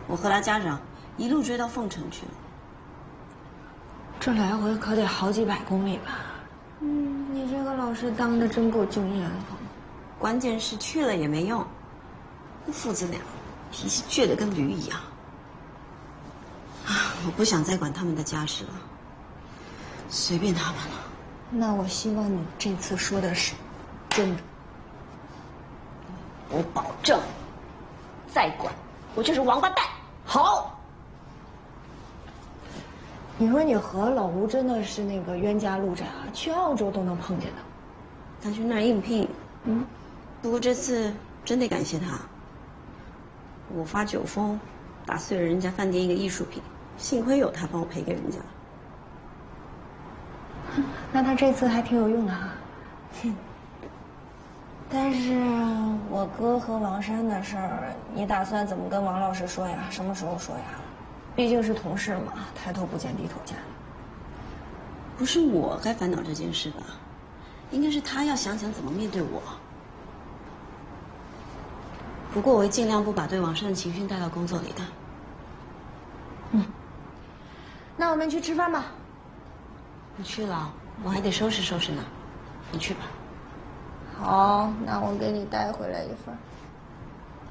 我和他家长一路追到凤城去了。 这来回可得好几百公里吧？你这个老师当的真够敬业的。 关键是去了也没用，那父子俩脾气倔得跟驴一样。啊，我不想再管他们的家事了，随便他们了。 那我希望你这次说的是真的。 我保证，再管我就是王八蛋。 好。你说你和老吴真的是那个冤家路窄啊，去澳洲都能碰见他。 他去那儿应聘，不过这次真得感谢他。我发酒疯，打碎了人家饭店一个艺术品，幸亏有他帮我赔给人家。 那他这次还挺有用的哈。但是我哥和王珊的事儿，你打算怎么跟王老师说呀？什么时候说呀？毕竟是同事嘛，抬头不见低头见。 不是我该烦恼这件事吧？应该是他要想想怎么面对我。不过我会尽量不把对王珊的情绪带到工作里的。 那我们去吃饭吧。 你去了，我还得收拾收拾呢。你去吧。 好，那我给你带回来一份。